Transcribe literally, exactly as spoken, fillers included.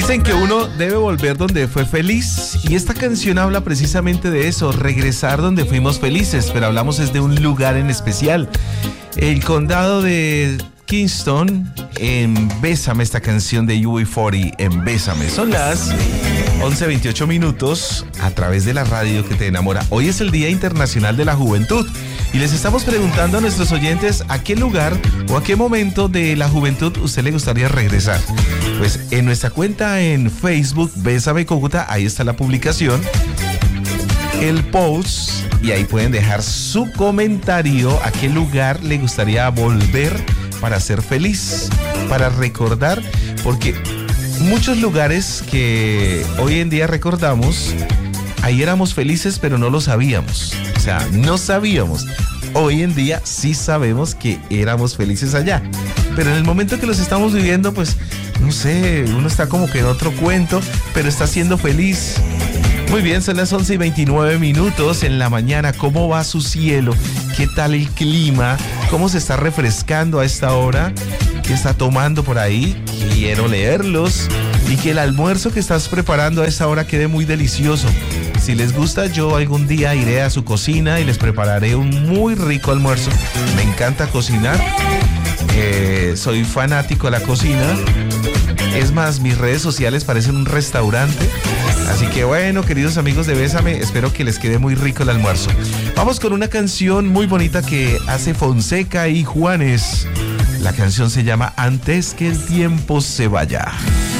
Dicen que uno debe volver donde fue feliz y esta canción habla precisamente de eso, regresar donde fuimos felices, pero hablamos es de un lugar en especial. El condado de Kingston en Bésame, esta canción de U B cuarenta en Bésame. Son las once veintiocho minutos a través de la radio que te enamora. Hoy es el Día Internacional de la Juventud y les estamos preguntando a nuestros oyentes a qué lugar o a qué momento de la juventud usted le gustaría regresar. Pues en nuestra cuenta en Facebook, Bésame Cúcuta, ahí está la publicación, el post, y ahí pueden dejar su comentario a qué lugar le gustaría volver para ser feliz, para recordar, porque muchos lugares que hoy en día recordamos, ahí éramos felices pero no lo sabíamos, o sea, no sabíamos. Hoy en día sí sabemos que éramos felices allá, pero en el momento que los estamos viviendo, pues, no sé, uno está como que en otro cuento, pero está siendo feliz. Muy bien, son las once y veintinueve minutos en la mañana. ¿Cómo va su cielo? ¿Qué tal el clima? ¿Cómo se está refrescando a esta hora? ¿Qué está tomando por ahí? Quiero leerlos. Y que el almuerzo que estás preparando a esta hora quede muy delicioso. Si les gusta, yo algún día iré a su cocina y les prepararé un muy rico almuerzo. Me encanta cocinar. Eh, soy fanático de la cocina. Es más, mis redes sociales parecen un restaurante. Así que bueno, queridos amigos de Bésame, espero que les quede muy rico el almuerzo. Vamos con una canción muy bonita que hace Fonseca y Juanes. La canción se llama Antes que el tiempo se vaya.